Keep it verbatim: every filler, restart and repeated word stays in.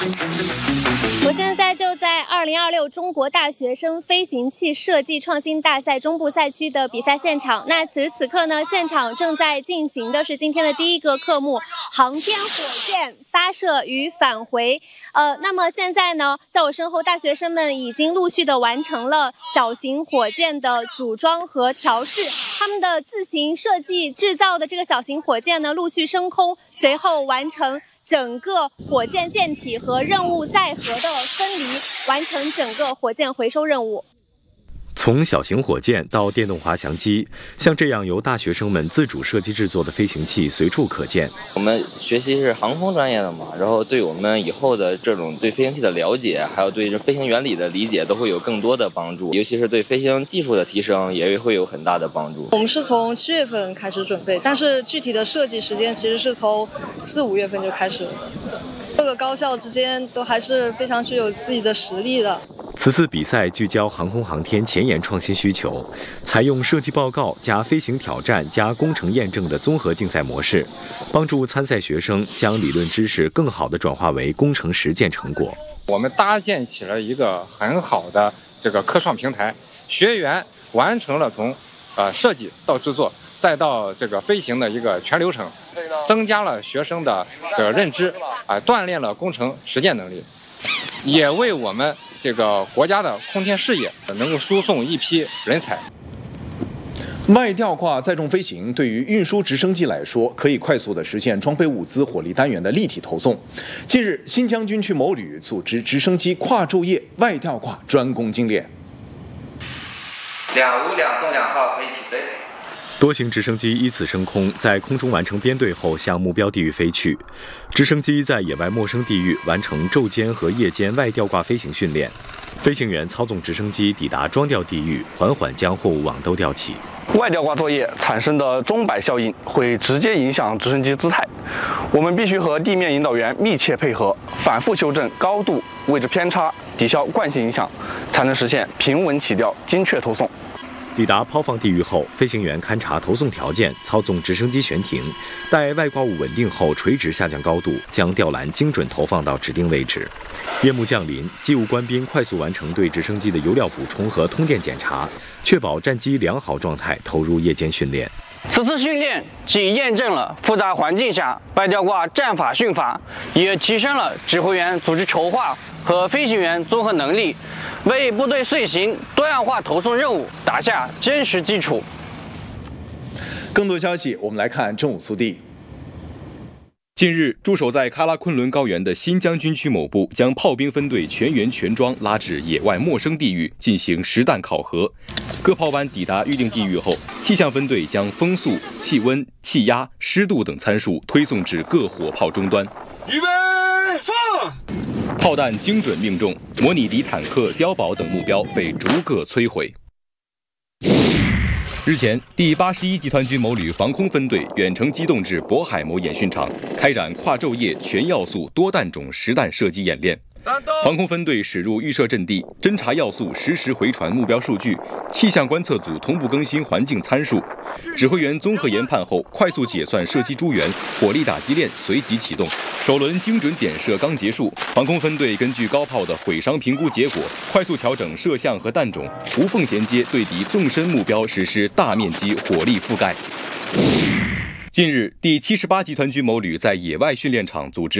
我现在就在二零二六中国大学生飞行器设计创新大赛中部赛区的比赛现场。那此时此刻呢，现场正在进行的是今天的第一个科目——航天火箭发射与返回。呃，那么现在呢，在我身后，大学生们已经陆续的完成了小型火箭的组装和调试。他们的自行设计制造的这个小型火箭呢，陆续升空，随后完成整个火箭舰体和任务载荷的分离，完成整个火箭回收任务。 从小型火箭到电动滑翔机，像这样由大学生们自主设计制作的飞行器随处可见。 我们学习是航空专业的嘛，然后对我们以后的这种对飞行器的了解，还有对这飞行原理的理解，都会有更多的帮助，尤其是对飞行技术的提升也会有很大的帮助。 我们是从七月份开始准备，但是具体的设计时间其实是从四五月份就开始了。各个高校之间都还是非常具有自己的实力的。 此次比赛聚焦航空航天前沿创新需求，采用设计报告加飞行挑战加工程验证的综合竞赛模式，帮助参赛学生将理论知识更好地转化为工程实践成果。 我们搭建起了一个很好的这个科创平台，学员完成了从呃设计到制作再到这个飞行的一个全流程，增加了学生的这个认知，啊、呃，锻炼了工程实践能力，也为我们这个国家的空天事业能够输送一批人才。 外吊挂载重飞行对于运输直升机来说，可以快速地实现装备物资、火力单元的立体投送。近日，新疆军区某旅组织直升机跨昼夜外吊挂专攻精练。 两无两动两号可以起飞。 多型直升机依次升空，在空中完成编队后向目标地域飞去。直升机在野外陌生地域完成昼间和夜间外吊挂飞行训练。飞行员操纵直升机抵达装吊地域，缓缓将货物网兜吊起。 外吊挂作业产生的钟摆效应会直接影响直升机姿态，我们必须和地面引导员密切配合，反复修正高度、位置偏差，抵消惯性影响，才能实现平稳起吊、精确投送。 抵达抛放地域后，飞行员勘察投送条件，操纵直升机悬停，待外挂物稳定后垂直下降高度，将吊篮精准投放到指定位置。夜幕降临，机务官兵快速完成对直升机的油料补充和通电检查，确保战机良好状态，投入夜间训练。 此次训练既验证了复杂环境下外吊挂战法训法，也提升了指挥员组织筹划和飞行员综合能力，为部队遂行多样化投送任务打下坚实基础。 更多消息，我们来看正午速递。 近日，驻守在喀拉昆仑高原的新疆军区某部将炮兵分队全员全装拉至野外陌生地域进行实弹考核。各炮班抵达预定地域后，气象分队将风速、气温、气压、湿度等参数推送至各火炮终端。 预备，放！ 炮弹精准命中，模拟敌坦克、碉堡等目标被逐个摧毁。日前，第八十一集团军某旅防空分队远程机动至渤海某演训场，开展跨昼夜全要素多弹种实弹射击演练。防空分队驶入预设阵地，侦察要素实时回传目标数据，气象观测组同步更新环境参数。指挥员综合研判后，快速解算射击诸元，火力打击链随即启动。首轮精准点射刚结束，防空分队根据高炮的毁伤评估结果，快速调整射向和弹种，无缝衔接对敌纵深目标实施大面积火力覆盖。近日，第七十八集团军某旅在野外训练场组织